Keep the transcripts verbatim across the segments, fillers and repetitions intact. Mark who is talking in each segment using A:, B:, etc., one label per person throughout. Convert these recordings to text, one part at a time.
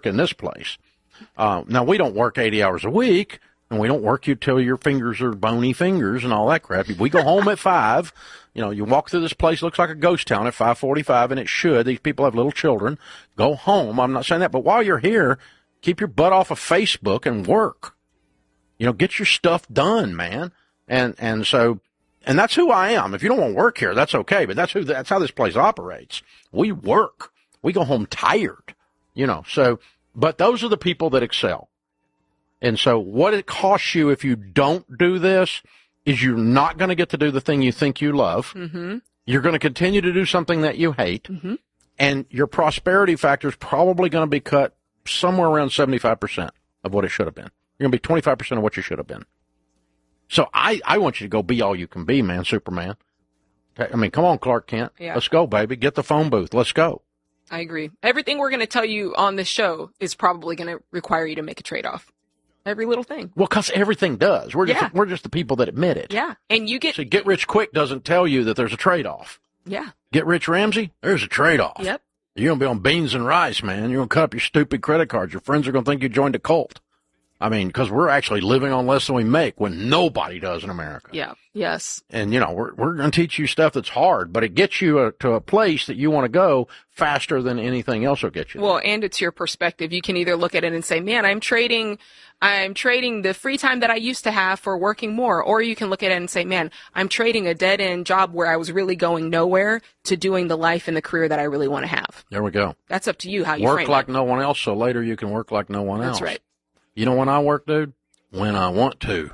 A: work in this place. Uh, now, we don't work eighty hours a week, and we don't work you till your fingers are bony fingers and all that crap. We go home at five. You know, you walk through this place, looks like a ghost town at five forty-five, and it should. These people have little children. Go home. I'm not saying that, but while you're here, keep your butt off of Facebook and work. You know, get your stuff done, man. And and so, and that's who I am. If you don't want to work here, that's okay, but that's who that's how this place operates. We work. We go home tired, you know. So, but those are the people that excel. And so what it costs you if you don't do this is you're not going to get to do the thing you think you love.
B: Mm-hmm.
A: You're going to continue to do something that you hate.
B: Mm-hmm.
A: And your prosperity factor is probably going to be cut somewhere around seventy-five percent of what it should have been. You're going to be twenty-five percent of what you should have been. So I, I want you to go be all you can be, man, Superman. I mean, come on, Clark Kent.
B: Yeah.
A: Let's go, baby. Get the phone booth. Let's go.
B: I agree. Everything we're going to tell you on this show is probably going to require you to make a trade-off. Every little thing.
A: Well, because everything does. We're just
B: Yeah.
A: we're just the people that admit it.
B: Yeah. And you get...
A: See, Get Rich Quick doesn't tell you that there's a trade-off.
B: Yeah.
A: Get Rich Ramsey, there's a trade-off.
B: Yep.
A: You're going to be on beans and rice, man. You're going to cut up your stupid credit cards. Your friends are going to think you joined a cult. I mean, because we're actually living on less than we make when nobody does in America.
B: Yeah. Yes.
A: And, you know, we're we're going to teach you stuff that's hard, but it gets you a, to a place that you want to go faster than anything else will get you there.
B: Well, and it's your perspective. You can either look at it and say, man, I'm trading, I'm trading the free time that I used to have for working more. Or you can look at it and say, man, I'm trading a dead end job where I was really going nowhere to doing the life and the career that I really want to have.
A: There we go.
B: That's up to you how you
A: Work
B: frame
A: like
B: it.
A: no one else, so later you can work like no one else.
B: That's right.
A: You know when I work, dude? When I want to.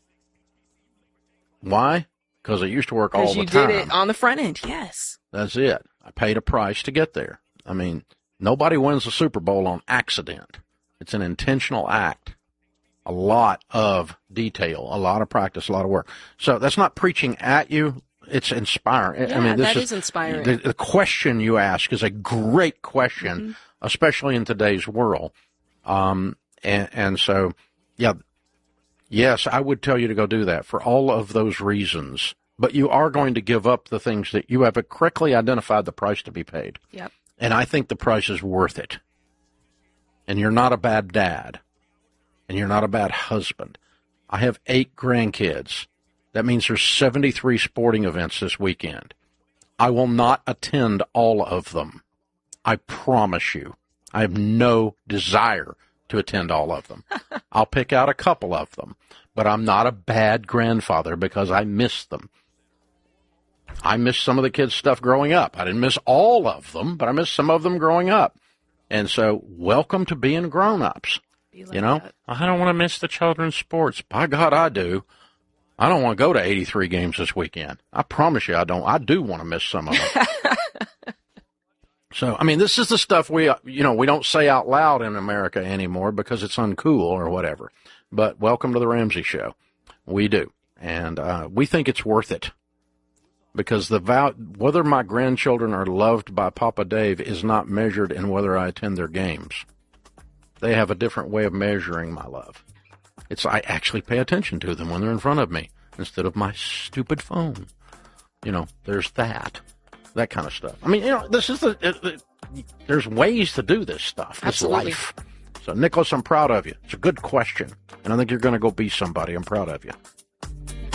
A: Why? Because I used to work all
B: Because
A: the
B: you
A: time.
B: did it on the front end. Yes.
A: That's it. I paid a price to get there. I mean, nobody wins the Super Bowl on accident. It's an intentional act. A lot of detail, a lot of practice, a lot of work. So that's not preaching at you. It's inspiring.
B: Yeah,
A: I mean, this
B: that
A: is,
B: is inspiring.
A: The, the question you ask is a great question,
B: Mm-hmm.
A: especially in today's world. Um, and, and so, yeah, yes, I would tell you to go do that for all of those reasons. But you are going to give up the things that you have correctly identified the price to be paid.
B: Yep.
A: And I think the price is worth it. And you're not a bad dad. And you're not a bad husband. I have eight grandkids. That means there's seventy-three sporting events this weekend. I will not attend all of them. I promise you. I have no desire to attend all of them. I'll pick out a couple of them. But I'm not a bad grandfather because I miss them. I missed some of the kids' stuff growing up. I didn't miss all of them, but I missed some of them growing up. And so, welcome to being grown-ups.
B: Be like
A: You know,
B: that.
A: I don't want to miss the children's sports. By God, I do. I don't want to go to eighty-three games this weekend. I promise you I don't. I do want to miss some of them. So, I mean, this is the stuff we, you know, we don't say out loud in America anymore because it's uncool or whatever. But welcome to the Ramsey Show. We do. And uh, we think it's worth it. Because the val- whether my grandchildren are loved by Papa Dave is not measured in whether I attend their games. They have a different way of measuring my love. It's I actually pay attention to them when they're in front of me instead of my stupid phone. You know, there's that. That kind of stuff. I mean, you know, this is the, it, it, there's ways to do this stuff, this
B: Absolutely.
A: life. So, Nicholas, I'm proud of you. It's a good question. And I think you're going to go be somebody. I'm proud of you.